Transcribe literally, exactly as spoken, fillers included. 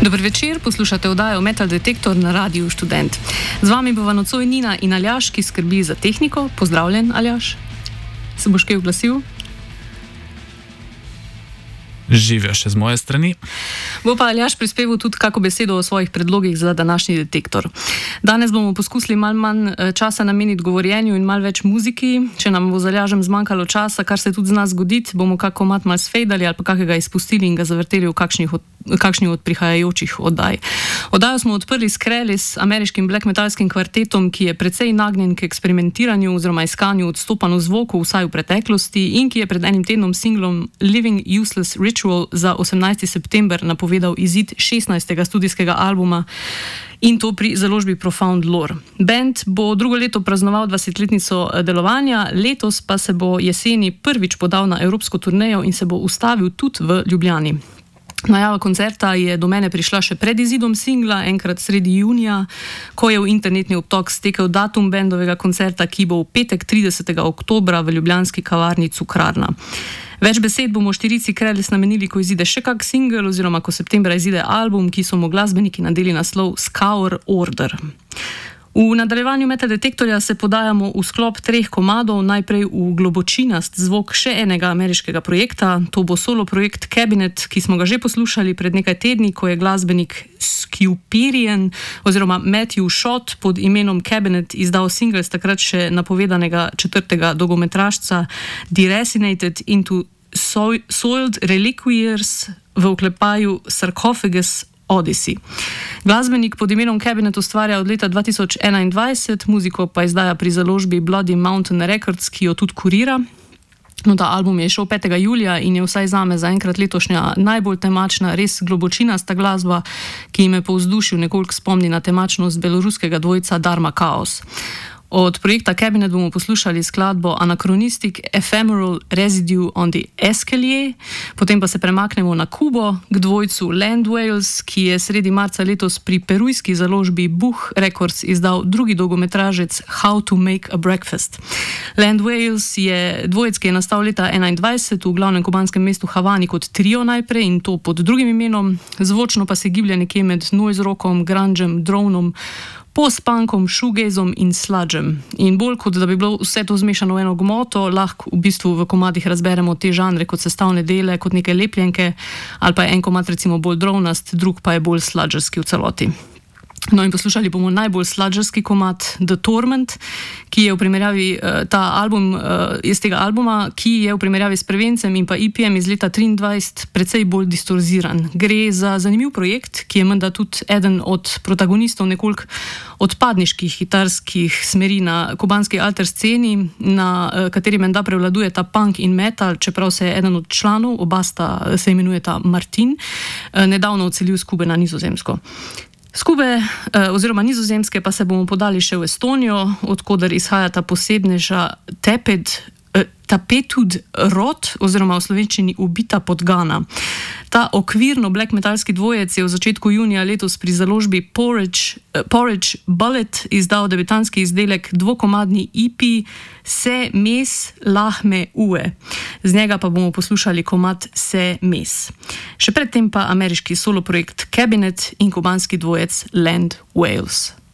Dober večer, poslušate oddajo Metal Detektor na Radiu Študent. Z vami bova nocoj Nina in Aljaž, ki skrbi za tehniko. Pozdravljen, Aljaž. Se boš kaj oglasil? Živijo še z moje strani. Bo pa Aljaž prispeval tudi kako besedo o svojih predlogih za današnji detektor. Danes bomo poskusili malo manj časa nameniti govorjenju in malo več muziki. Če nam bo z Aljažem zmanjkalo časa, kar se tudi z nas zgoditi, bomo kako mat malo sfejdali ali pa kakega izpustili in ga zavrteli v kakšnih od, kakšnih od prihajajočih oddaj. Oddajo smo odprli s Krellis, ameriškim black metalskim kvartetom, ki je precej nagnjen k eksperimentiranju oziroma iskanju odstopanj v zvoku, vsaj v preteklosti, in ki je pred enim tednom singlom Living Useless Ritual za osemnajsti september napovedal izid šestnajstega studijskega albuma, in to pri založbi Profound Lore. Band bo drugo leto praznoval dvajsetletnico delovanja, letos pa se bo jeseni prvič podal na evropsko turnejo in se bo ustavil tudi v Ljubljani. Najava koncerta je do mene prišla še pred izidom singla, enkrat sredi junija, ko je v internetni obtok stekel datum bendovega koncerta, ki bo v petek tridesetega oktobra v ljubljanski kavarni Cukrarna. Več besed bomo štirici Krellis namenili, ko izide še kak singel oziroma ko septembra izide album, ki so mu glasbeniki nadeli naslov Scour Order. V nadaljevanju Metal Detektorja se podajamo v sklop treh komadov, najprej v globočinast zvok še enega ameriškega projekta. To bo solo projekt Cabinet, ki smo ga že poslušali pred nekaj tedni, ko je glasbenik Scuperian oziroma Matthew Schott pod imenom Cabinet izdal singel s takrat še napovedanega četrtega dolgometražca Deracinated into Soiled Reliquaries, v oklepaju Sarcophagus Odyssey. Glasbenik pod imenom Cabinet ustvarja od leta dva tisoč enaindvajset, muziko pa izdaja pri založbi Bloody Mountain Records, ki jo tudi kurira. No, ta album je šel petega julija in je vsaj zame zaenkrat letošnja najbolj temačna, res globočinasta glasba, ki me po vzdušju nekoliko spomni na temačnost beloruskega dvojca Dharma Chaos. Od projekta Cabinet bomo poslušali skladbo Anachronistic Ephemeral Residue on the Escalier, potem pa se premaknemo na Kubo k dvojcu Land Whales, ki je sredi marca letos pri perujski založbi Buch Records izdal drugi dolgometražec How to Make a Breakfast. Land Whales je dvojec, ki je nastal leta enaindvajset v glavnem kubanskem mestu Havani kot trio najprej in to pod drugim imenom, zvočno pa se giblje nekje med noise rockom, grungem, dronom, post-punkom, shoegazom in sludgem. In bolj kot da bi bilo vse to zmešano v eno gmoto, lahko v bistvu v komadih razberemo te žanre kot sestavne dele, kot neke lepljenke, ali pa je en komad recimo bolj drovnast, drug pa je bolj sludgerski v celoti. No, in poslušali bomo najbolj sludgerski komad The Torment, ki je v primerjavi ta album, iz tega albuma, ki je v primerjavi s Prevencem in pa E P M iz leta triindvajset precej bolj distorziran. Gre za zanimiv projekt, ki je menda tudi eden od protagonistov nekoliko odpadniških kitarskih smeri na kubanski alter sceni, na kateri menda prevladuje ta punk in metal, čeprav se je eden od članov, oba sta, se imenujeta Martin, nedavno odselil z Kube na Nizozemsko. Skube oziroma Nizozemske pa se bomo podali še v Estonijo, odkoder izhajata posebneža Teped, Tapetud Rot oziroma v slovenščini Ubita podgana. Ta okvirno black metalski dvojec je v začetku junija letos pri založbi Porridge, Porridge Bullet izdal debitanski izdelek dvokomadni E P Se mes lahme ue. Z njega pa bomo poslušali komad Se mes. Še predtem pa ameriški solo projekt Cabinet in kubanski dvojec Land Whales.